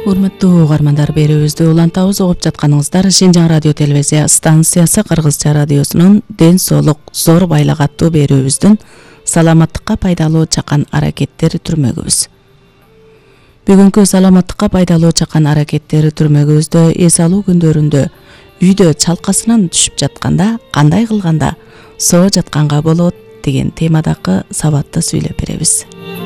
Урматтуу угармандар, берүүбүздү улантабыз угуп жатканыңыздар Шинжаң радио телевизия станциясы Кыргызча радиосунун Ден соолук зор байлык аттуу берүүбүздүн саламаттыкка пайдалуу чакан аракеттери түрмөгүбүз. Бүгүнкү саламаттыкка пайдалуу чакан аракеттери түрмөгүбүздө эс алуу күндөрүндө үйдө чалкасынан түшүп жатканда кандай кылганда соо жатканга болот деген темадагы сабатты сүйлөп беребиз.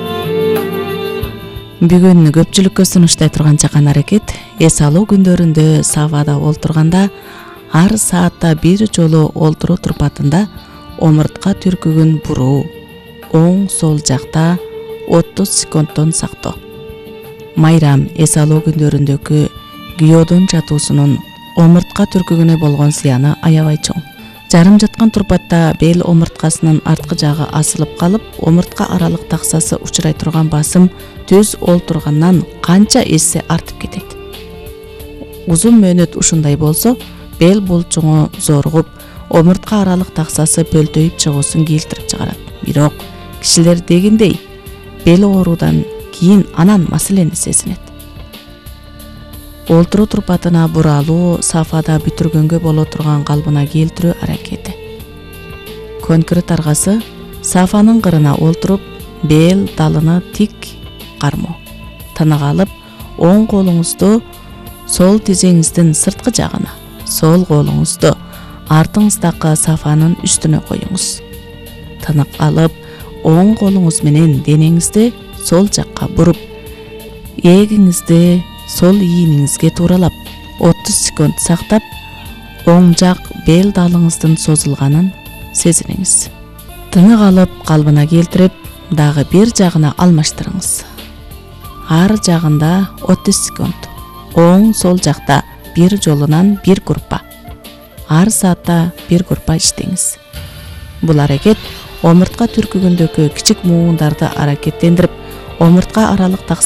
Бүгүн көпчүлүккө сунуштай турган чакан аракет эс алуу күндөрүндө сафада олтурганда ар саатта бир жолу олтуруу турпатында омуртка түркүгүн буруу, оң сол жакта 30 секундтон сактоо. Майрам эс алуу күндөрүндөгү күйөөдөн жатуусунун омуртка түркүгүнө болгон зыяны аябай чоң. Жарым жаткан турпатта бел омурткасынын арткы жагы асылып калып, омуртка аралык таксасы учурай турган басым түз олтургандан канча эсе артып кетет. Узун мөөнөт ушундай болсо, бел булчуңу зоругуп, омуртка аралык таксасы пөлтөйүп чыгуусун келтирип чыгарат. Бирок кишилер дегендей бел оорудан кийин анан маселени сезинет. Олтуруу турпатына буралуу сафада бүтүргөнгө боло турган калыбына келтирүү аракети. Конкрет аргасы сафанын кырына олтуруп, бел далыны тик кармоо. Тынык алып, оң колуңузду сол тизеңиздин сырткы жагына, сол колуңузду артыңыздагы сафанын үстүнө коюңуз. Тынык алып, оң колуңуз менен денеңизди сол жакка буруп, эгиңизди сол ийиниңизге тууралап 30 секунд сактап, оң жак бел далыңыздын созулганын сезиниңиз. Тынык алып, калыбына келтирип, дагы бир жагына алмаштырыңыз. Ар жагында 30 секунд. Оң сол жакта бир жолунан бир группа. Ар саатта бир группа иштеңиз. Бул аракет омуртка түркүгүндөгү кичик муундарды аракеттендирип, омуртка аралык